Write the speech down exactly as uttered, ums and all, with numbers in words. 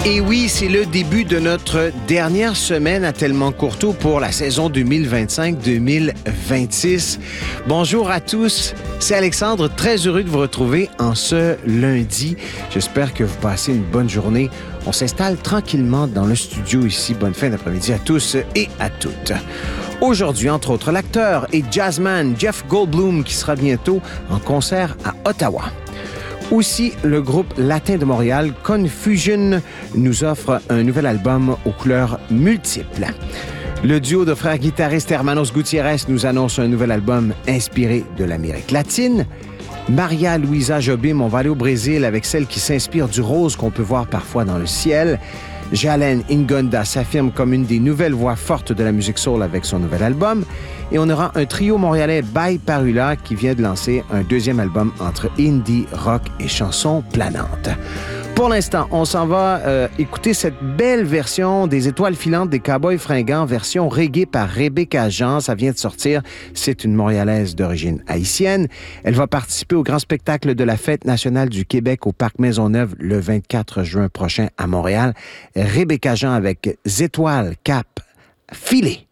Et oui, c'est le début de notre dernière semaine à Tellement Courteau pour la saison deux mille vingt-cinq deux mille vingt-six. Bonjour à tous, c'est Alexandre, très heureux de vous retrouver en ce lundi. J'espère que vous passez une bonne journée. On s'installe tranquillement dans le studio ici. Bonne fin d'après-midi à tous et à toutes. Aujourd'hui, entre autres, l'acteur et jazzman Jeff Goldblum qui sera bientôt en concert à Ottawa. Aussi, le groupe latin de Montréal, Confusion, nous offre un nouvel album aux couleurs multiples. Le duo de frères guitaristes Hermanos Gutiérrez nous annonce un nouvel album inspiré de l'Amérique latine. Maria Luisa Jobim, on va aller au Brésil avec celle qui s'inspire du rose qu'on peut voir parfois dans le ciel. Jalen Ingonda s'affirme comme une des nouvelles voix fortes de la musique soul avec son nouvel album. Et on aura un trio montréalais By Parula qui vient de lancer un deuxième album entre indie, rock et chansons planantes. Pour l'instant, on s'en va euh, écouter cette belle version des Étoiles filantes des Cowboys fringants, version reggae par Rebecca Jean. Ça vient de sortir. C'est une Montréalaise d'origine haïtienne. Elle va participer au grand spectacle de la Fête nationale du Québec au Parc Maisonneuve le vingt-quatre juin prochain à Montréal. Rebecca Jean avec Étoiles, Cap, Filet.